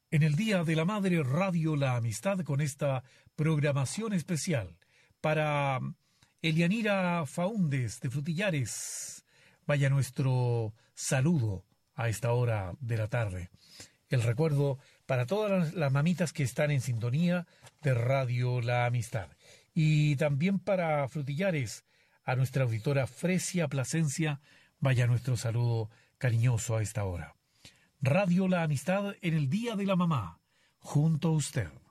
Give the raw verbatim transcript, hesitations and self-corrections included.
En el Día de la Madre, Radio La Amistad con esta programación especial para Elianira Faúndes de Frutillares. Vaya nuestro saludo a esta hora de la tarde. El recuerdo para todas las, las mamitas que están en sintonía de Radio La Amistad. Y también para Frutillares, a nuestra auditora Fresia Plasencia, vaya nuestro saludo cariñoso a esta hora. Radio La Amistad en el Día de la Mamá, junto a usted.